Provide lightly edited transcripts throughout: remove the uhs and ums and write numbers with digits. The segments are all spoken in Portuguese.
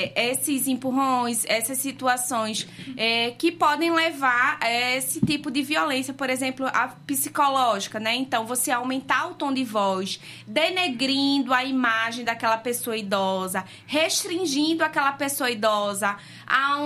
esses empurrões, essas situações que podem levar a esse tipo de violência, por exemplo, a psicológica, né? Então, você aumentar o tom de voz, denegrindo a imagem daquela pessoa idosa, restringindo aquela pessoa idosa a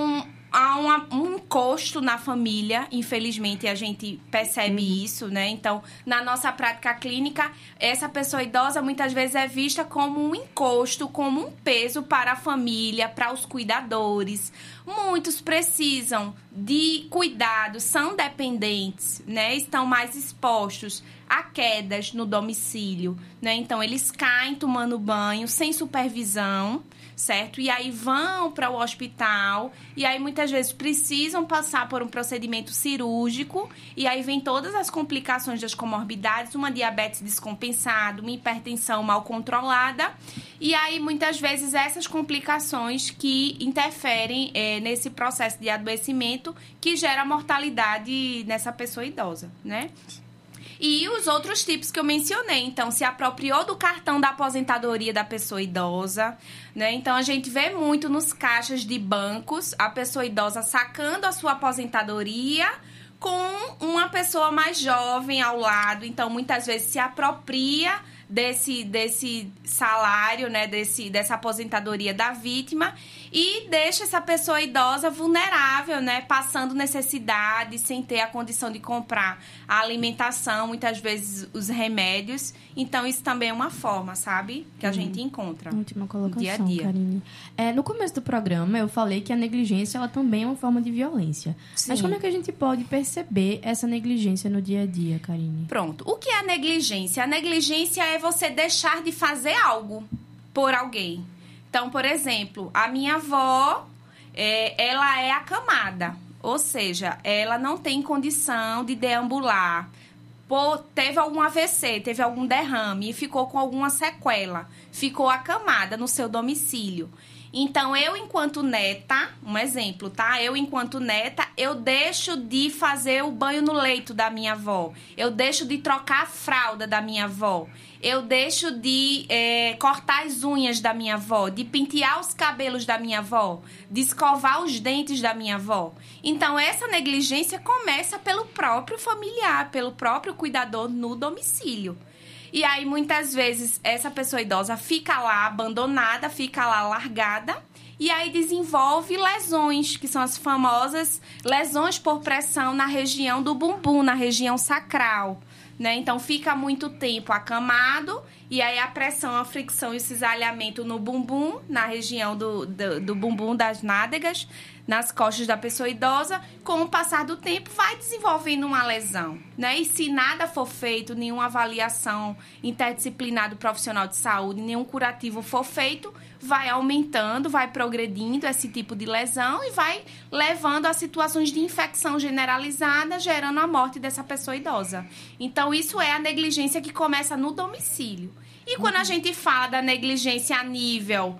um encosto na família, infelizmente a gente percebe isso, né? Então, na nossa prática clínica, essa pessoa idosa muitas vezes é vista como um encosto, como um peso para a família, para os cuidadores. Muitos precisam de cuidados, são dependentes, né? Estão mais expostos a quedas no domicílio, né? Então, eles caem tomando banho sem supervisão, certo? E aí vão para o hospital e aí muitas vezes precisam passar por um procedimento cirúrgico e aí vem todas as complicações das comorbidades, uma diabetes descompensada, uma hipertensão mal controlada e aí muitas vezes essas complicações que interferem nesse processo de adoecimento que gera mortalidade nessa pessoa idosa, né? E os outros tipos que eu mencionei. Então, se apropriou do cartão da aposentadoria da pessoa idosa, né? Então, a gente vê muito nos caixas de bancos a pessoa idosa sacando a sua aposentadoria com uma pessoa mais jovem ao lado. Então, muitas vezes se apropria desse salário, né, dessa aposentadoria da vítima e deixa essa pessoa idosa vulnerável, né, passando necessidade, sem ter a condição de comprar a alimentação, muitas vezes os remédios. Então, isso também é uma forma, sabe, que a gente encontra. Última colocação, dia a dia. Karine. No começo do programa, eu falei que a negligência ela também é uma forma de violência. Sim. Mas como é que a gente pode perceber essa negligência no dia a dia, Karine? Pronto. O que é a negligência? A negligência é você deixar de fazer algo por alguém. Então, por exemplo, a minha avó, ela é acamada. Ou seja, ela não tem condição de deambular. Teve algum AVC, teve algum derrame e ficou com alguma sequela. Ficou acamada no seu domicílio. Então, eu, enquanto neta, um exemplo, tá? Eu, enquanto neta, eu deixo de fazer o banho no leito da minha avó. Eu deixo de trocar a fralda da minha avó. Eu deixo de cortar as unhas da minha avó, de pentear os cabelos da minha avó, de escovar os dentes da minha avó. Então, essa negligência começa pelo próprio familiar, pelo próprio cuidador no domicílio. E aí, muitas vezes, essa pessoa idosa fica lá abandonada, fica lá largada, e aí desenvolve lesões, que são as famosas lesões por pressão na região do bumbum, na região sacral, né? Então, fica muito tempo acamado, e aí a pressão, a fricção e o cisalhamento no bumbum, na região do bumbum das nádegas, nas costas da pessoa idosa, com o passar do tempo, vai desenvolvendo uma lesão, né? E se nada for feito, nenhuma avaliação interdisciplinar do profissional de saúde, nenhum curativo for feito, vai aumentando, vai progredindo esse tipo de lesão e vai levando a situações de infecção generalizada, gerando a morte dessa pessoa idosa. Então, isso é a negligência que começa no domicílio. E quando a gente fala da negligência a nível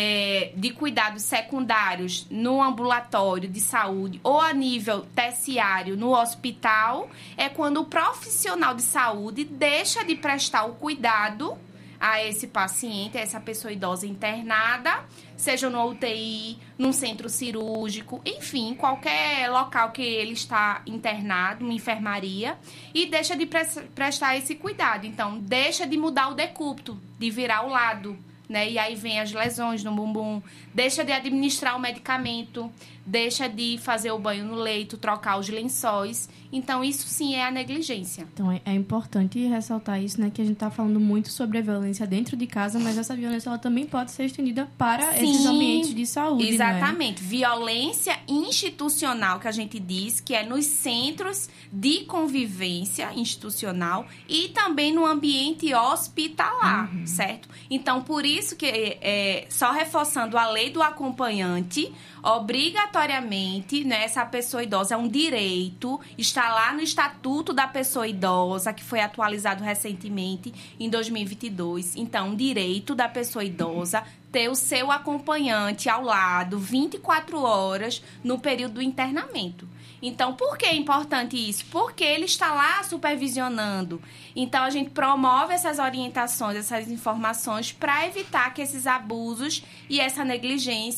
de cuidados secundários no ambulatório de saúde ou a nível terciário no hospital, é quando o profissional de saúde deixa de prestar o cuidado a esse paciente, a essa pessoa idosa internada, seja no UTI, num centro cirúrgico, enfim, qualquer local que ele está internado, uma enfermaria, e deixa de prestar esse cuidado. Então, deixa de mudar o decúbito, de virar o lado, né? E aí vem as lesões no bumbum, deixa de administrar o medicamento, deixa de fazer o banho no leito, trocar os lençóis. Então, isso sim é a negligência. Então, é importante ressaltar isso, né? Que a gente está falando muito sobre a violência dentro de casa, mas essa violência ela também pode ser estendida para esses ambientes de saúde, exatamente. Né? Violência institucional, que a gente diz, que é nos centros de convivência institucional e também no ambiente hospitalar, certo? Então, por isso que, só reforçando a lei do acompanhante, obrigatoriamente, né, essa pessoa idosa é um direito, está lá no Estatuto da Pessoa Idosa, que foi atualizado recentemente em 2022. Então, um direito da pessoa idosa ter o seu acompanhante ao lado 24 horas no período do internamento. Então, por que é importante isso? Porque ele está lá supervisionando. Então, a gente promove essas orientações, essas informações para evitar que esses abusos e essa negligência